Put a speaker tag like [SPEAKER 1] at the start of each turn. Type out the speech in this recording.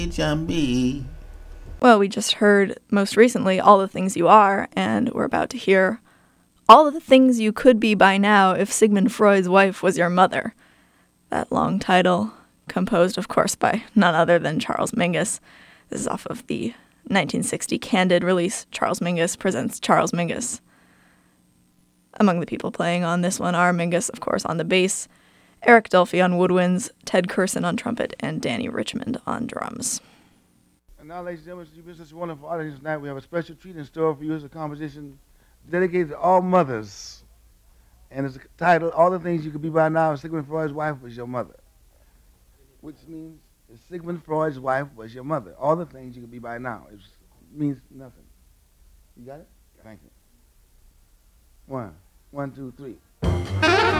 [SPEAKER 1] HMB.
[SPEAKER 2] Well, we just heard most recently All the Things You Are, and we're about to hear All of the Things You Could Be by Now If Sigmund Freud's Wife Was Your Mother. That long title, composed, of course, by none other than Charles Mingus. This is off of the 1960 Candid release, Charles Mingus Presents Charles Mingus. Among the people playing on this one are Mingus, of course, on the bass, Eric Dolphy on woodwinds, Ted Curson on trumpet, and Danny Richmond on drums.
[SPEAKER 3] And now, ladies and gentlemen, you've been such a wonderful audience tonight. We have a special treat in store for you as a composition dedicated to all mothers. And it's titled, All the Things You Could Be By Now If Sigmund Freud's Wife Was Your Mother. Which means, if Sigmund Freud's wife was your mother, all the things you could be by now. It means nothing. You got it? Thank you. One, two, three.